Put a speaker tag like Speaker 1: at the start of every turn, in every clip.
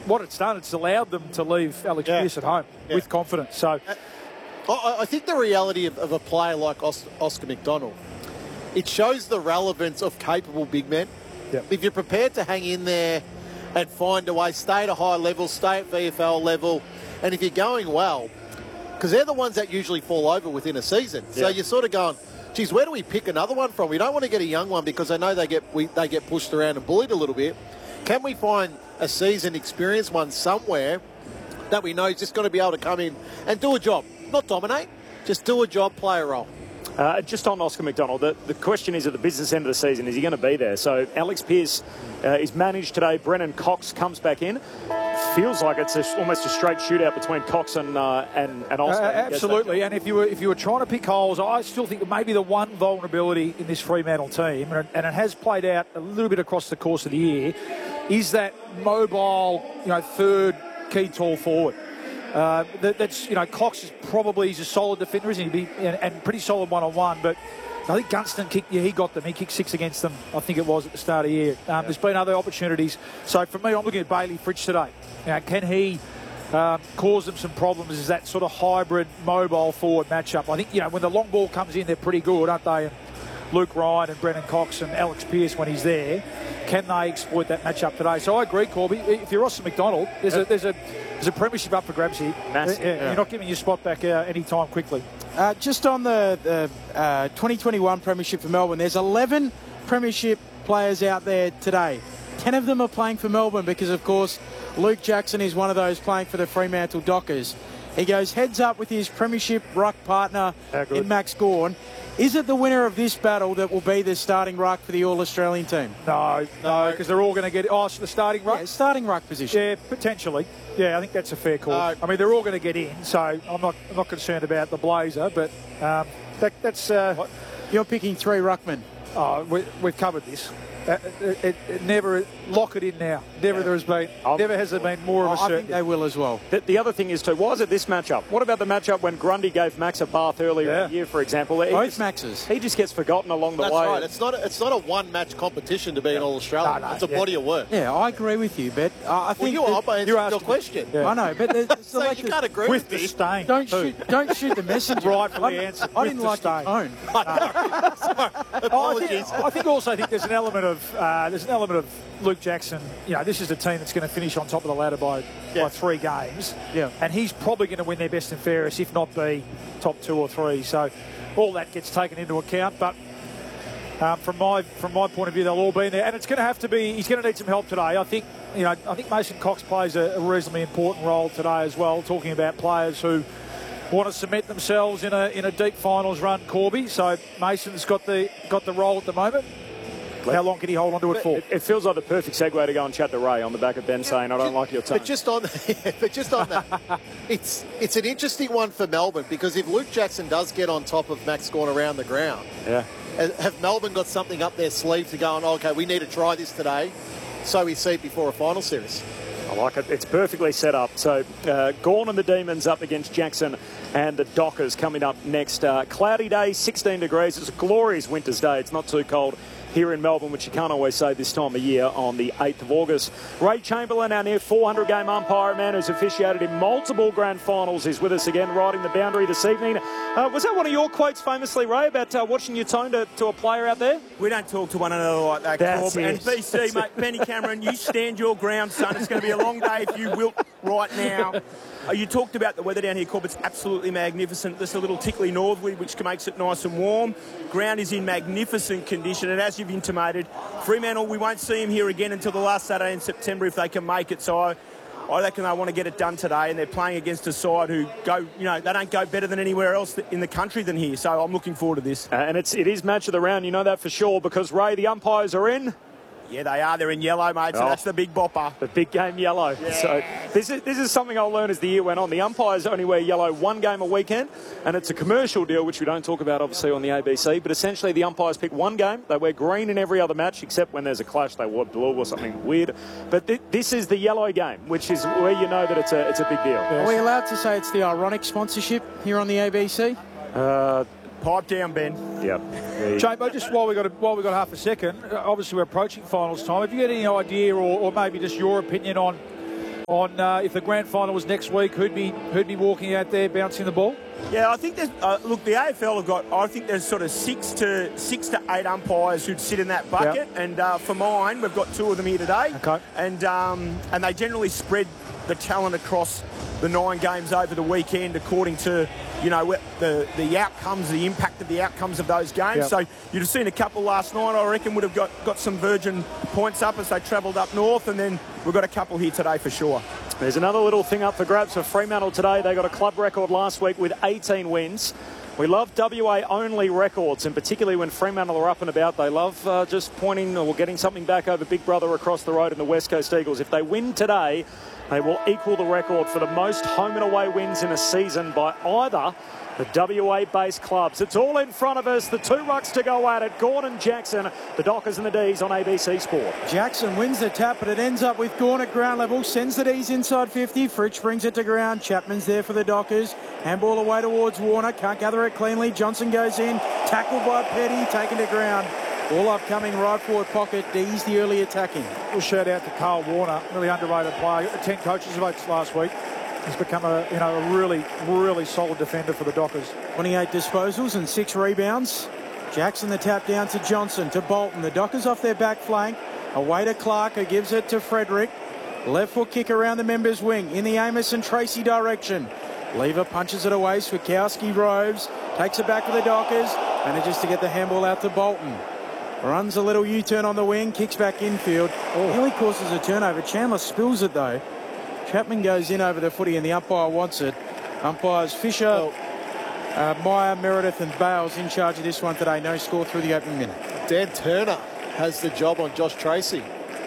Speaker 1: what it's done, it's allowed them to leave Alex Pearce at home with confidence. So
Speaker 2: I think the reality of a player like Oscar McDonald, it shows the relevance of capable big men.
Speaker 1: Yep.
Speaker 2: If you're prepared to hang in there and find a way, stay at a high level, stay at VFL level, and if you're going well, because they're the ones that usually fall over within a season. So you're sort of going, geez, where do we pick another one from? We don't want to get a young one because I know they get pushed around and bullied a little bit. Can we find a seasoned, experienced one somewhere that we know is just going to be able to come in and do a job? Not dominate, just do a job, play a role.
Speaker 3: Just on Oscar McDonald, the question is at the business end of the season, is he going to be there? So Alex Pearce is managed today. Brennan Cox comes back in. Feels like it's almost a straight shootout between Cox and Oscar.
Speaker 1: Absolutely, and if you were trying to pick holes, I still think that maybe the one vulnerability in this Fremantle team, and it has played out a little bit across the course of the year, is that mobile, third key tall forward. That's Cox is probably he's a solid defender, isn't he? And pretty solid one-on-one, but I think Gunston he got them. He kicked 6 against them, I think it was, at the start of the year. There's been other opportunities. So for me, I'm looking at Bailey Fritsch today. Can he cause them some problems as that sort of hybrid mobile forward matchup? I think, when the long ball comes in, they're pretty good, aren't they? And Luke Ryan and Brennan Cox and Alex Pearce when he's there. Can they exploit that matchup today? So I agree, Corby. If you're Oscar McDonald, there's a premiership up for grabs here.
Speaker 3: Massive.
Speaker 1: You're not giving your spot back any time quickly.
Speaker 4: Just on the 2021 premiership for Melbourne, there's 11 premiership players out there today. 10 of them are playing for Melbourne because, of course, Luke Jackson is one of those playing for the Fremantle Dockers. He goes heads up with his premiership ruck partner in Max Gawn. Is it the winner of this battle that will be the starting ruck for the All-Australian team?
Speaker 1: No, because they're all going to get the starting ruck?
Speaker 4: Yeah, starting ruck position.
Speaker 1: Yeah, potentially. Yeah, I think that's a fair call. I mean, they're all going to get in, so I'm not concerned about the Blazer, but that's...
Speaker 4: You're picking 3 ruckmen.
Speaker 1: We've covered this. It never lock it in now. Never has there been more of a certainty.
Speaker 4: I think they will as well.
Speaker 3: The other thing is too, why is it this matchup? What about the matchup when Grundy gave Max a bath earlier in the year, for example?
Speaker 4: Both Maxes.
Speaker 3: He just gets forgotten along the way.
Speaker 2: That's right. It's not a one-match competition to be an All-Australian. It's a body of work.
Speaker 4: Yeah, I agree with you, but I think
Speaker 2: you answered your question.
Speaker 4: Yeah. I know, but
Speaker 2: so you can't agree with
Speaker 1: the
Speaker 2: me.
Speaker 1: stain.
Speaker 4: Don't shoot the messenger.
Speaker 1: Rightfully answered.
Speaker 4: I didn't like your tone.
Speaker 2: Apologies.
Speaker 1: I think there's an element of Luke Jackson. This is a team that's going to finish on top of the ladder by 3 games.
Speaker 4: Yeah.
Speaker 1: And he's probably going to win their best and fairest, if not be top 2 or 3. So all that gets taken into account. But from my point of view, they'll all be in there. And it's going to have to be. He's going to need some help today. I think Mason Cox plays a reasonably important role today as well. Talking about players who want to cement themselves in a deep finals run, Corby. So Mason's got the role at the moment. How long can he hold on to it for?
Speaker 3: It feels like the perfect segue to go and chat to Ray on the back of Ben saying, I don't like your tone.
Speaker 2: But just on that, it's an interesting one for Melbourne because if Luke Jackson does get on top of Max Gawn around the ground, have Melbourne got something up their sleeve to go on, okay, we need to try this today so we see it before a final series?
Speaker 3: I like it. It's perfectly set up. So Gawn and the Demons up against Jackson and the Dockers coming up next. Cloudy day, 16 degrees. It's a glorious winter's day. It's not too cold here in Melbourne, which you can't always say this time of year on the 8th of August. Ray Chamberlain, our near 400-game umpire, man who's officiated in multiple grand finals, is with us again, riding the boundary this evening. Was that one of your quotes famously, Ray, about watching your tone to a player out there?
Speaker 5: We don't talk to one another like that,
Speaker 3: That's
Speaker 5: Corb.
Speaker 3: it.
Speaker 5: And BC, mate, Benny Cameron, you stand your ground, son. It's going to be a long day if you wilt right now. You talked about the weather down here, Corb. It's absolutely magnificent. There's a little tickly northerly, which makes it nice and warm. Ground is in magnificent condition, and as you've intimated, Fremantle, we won't see him here again until the last Saturday in September if they can make it. So I reckon they want to get it done today, and they're playing against a side who go, they don't go better than anywhere else in the country than here. So I'm looking forward to this.
Speaker 3: And it is match of the round, you know that for sure, because, Ray, the umpires are in.
Speaker 5: Yeah, they are. They're in yellow, mate, so that's the big bopper.
Speaker 3: The big game yellow.
Speaker 5: Yeah.
Speaker 3: So this is something I'll learn as the year went on. The umpires only wear yellow 1 game a weekend, and it's a commercial deal, which we don't talk about, obviously, on the ABC, but essentially the umpires pick 1 game. They wear green in every other match, except when there's a clash, they wear blue or something weird. But this is the yellow game, which is where you know that it's a big deal.
Speaker 4: Are we allowed to say it's the ironic sponsorship here on the ABC?
Speaker 5: Pipe down, Ben.
Speaker 3: Yep.
Speaker 1: Chambo, just while we got half a second, obviously we're approaching finals time. Have you got any idea or maybe just your opinion on on if the grand final was next week, who'd be walking out there bouncing the ball?
Speaker 5: Yeah, I think there's look, the AFL have got. I think there's sort of six to 8 umpires who'd sit in that bucket, and for mine, we've got 2 of them here today.
Speaker 1: Okay.
Speaker 5: And they generally spread the talent across the 9 games over the weekend according to, you know, the outcomes, the impact of the outcomes of those games.
Speaker 1: Yep.
Speaker 5: So you'd have seen a couple last night, I reckon, would have got some Virgin points up as they travelled up north, and then we've got a couple here today for sure.
Speaker 3: There's another little thing up for grabs for Fremantle today. They got a club record last week with 18 wins. We love WA-only records, and particularly when Fremantle are up and about, they love just pointing or getting something back over Big Brother across the road in the West Coast Eagles. If they win today, they will equal the record for the most home and away wins in a season by either the WA-based clubs. It's all in front of us. The 2 rucks to go at it. Gawn and Jackson, the Dockers and the D's on ABC Sport.
Speaker 4: Jackson wins the tap, but it ends up with Gawn at ground level. Sends the D's inside 50. Fritsch brings it to ground. Chapman's there for the Dockers. Handball away towards Warner. Can't gather it cleanly. Johnson goes in. Tackled by Petty. Taken to ground. All upcoming right forward pocket. D's the early attacking.
Speaker 1: We'll shout out to Carl Warner, really underrated player. 10 coaches votes last week. He's become a really, really solid defender for the Dockers.
Speaker 4: 28 disposals and 6 rebounds. Jackson the tap down to Johnson, to Bolton. The Dockers off their back flank. Away to Clark, who gives it to Frederick. Left foot kick around the members' wing in the Amos and Tracy direction. Lever punches it away. Swikowski roves, takes it back to the Dockers. Manages to get the handball out to Bolton. Runs a little U-turn on the wing, kicks back infield. Nearly causes a turnover. Chandler spills it though. Chapman goes in over the footy and the umpire wants it. Umpires Fisher, Meyer, Meredith and Bales in charge of this one today. No score through the opening minute.
Speaker 2: Dan Turner has the job on Josh Tracy.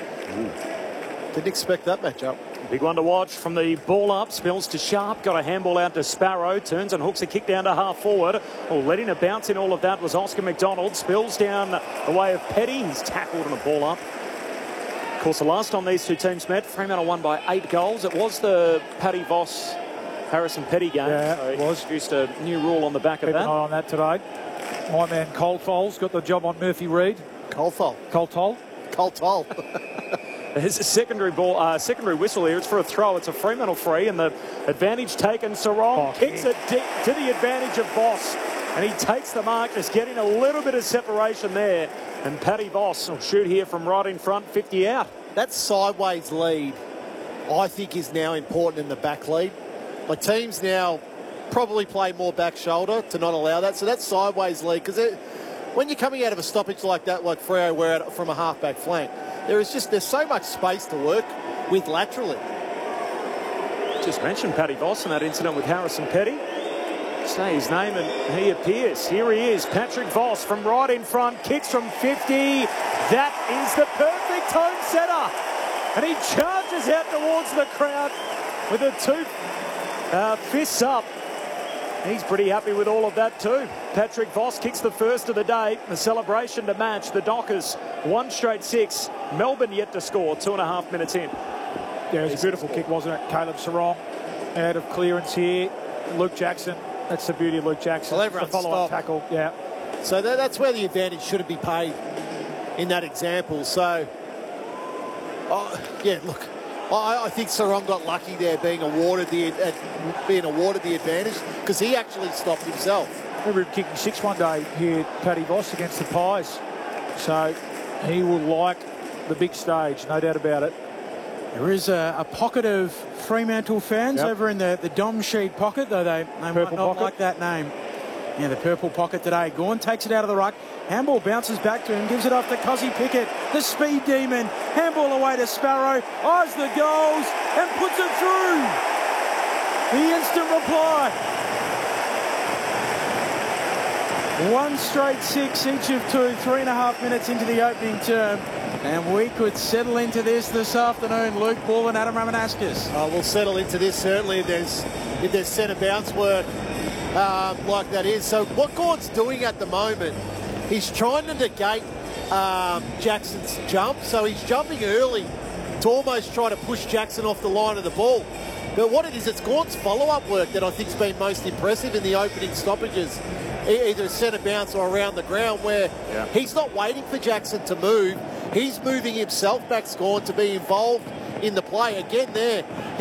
Speaker 2: Didn't expect that matchup.
Speaker 3: Big one to watch from the ball up. Spills to Sharp. Got a handball out to Sparrow. Turns and hooks a kick down to half forward. Letting a bounce in all of that was Oscar McDonald. Spills down the way of Petty. He's tackled on a ball up. Of course, the last time these two teams met, Fremantle won by 8 goals. It was the Paddy Voss, Harrison Petty game.
Speaker 1: Yeah,
Speaker 3: so
Speaker 1: it was.
Speaker 3: Introduced a new rule on the back of
Speaker 1: Keep
Speaker 3: that.
Speaker 1: an eye on that today. My man Coltoll's got the job on Murphy Reid.
Speaker 2: Coltoll.
Speaker 1: Coltoll.
Speaker 3: There's a secondary whistle here. It's for a throw. It's a Fremantle free, and the advantage taken. Sarong kicks it deep to the advantage of Voss, and he takes the mark, just getting a little bit of separation there. And Paddy Voss will shoot here from right in front, 50 out.
Speaker 2: That sideways lead, I think, is now important in the back lead. Like, teams now probably play more back shoulder to not allow that. So that sideways lead, because when you're coming out of a stoppage like that, like Freo were out from a half-back flank, there's so much space to work with laterally.
Speaker 3: Just mentioned Paddy Voss in that incident with Harrison Petty. Say his name and he appears. Here he is, Patrick Voss from right in front, kicks from 50. That is the perfect tone setter. And he charges out towards the crowd with the 2 fists up. He's pretty happy with all of that too. Patrick Voss kicks the first of the day. The celebration to match. The Dockers, 1 straight 6. Melbourne yet to score, 2.5 minutes in.
Speaker 1: Yeah, it was a beautiful kick, wasn't it? Caleb Sarong out of clearance here. Luke Jackson. That's the beauty of Luke Jackson.
Speaker 2: Well, everyone
Speaker 1: the follow-up
Speaker 2: stop.
Speaker 1: tackle. Yeah.
Speaker 2: So that's where the advantage shouldn't be paid in that example. So, yeah, look, I think Sarong got lucky there being awarded the advantage, because he actually stopped himself.
Speaker 1: I remember him kicking 6 one day here, Paddy Voss, against the Pies. So he will like the big stage, no doubt about it.
Speaker 4: There is a pocket of Fremantle fans over in the Dom Sheed pocket, though they might not
Speaker 1: pocket.
Speaker 4: like that name. Yeah, the purple pocket today. Gawn takes it out of the ruck. Handball bounces back to him, gives it off to Cozzy Pickett, the speed demon. Handball away to Sparrow, eyes the goals and puts it through. The instant reply. 1 straight 6, each of 2, 3.5 minutes into the opening term. And we could settle into this afternoon. Luke Ball and Adam Ramanauskas.
Speaker 2: We'll settle into this, certainly, if there's centre bounce work like that is. So what Gord's doing at the moment, he's trying to negate Jackson's jump. So he's jumping early to almost try to push Jackson off the line of the ball. But what it is, it's Gord's follow-up work that I think's been most impressive in the opening stoppages. Either centre bounce or around the ground, where he's not waiting for Jackson to move. He's moving himself back, Gordon, to be involved in the play. Again there,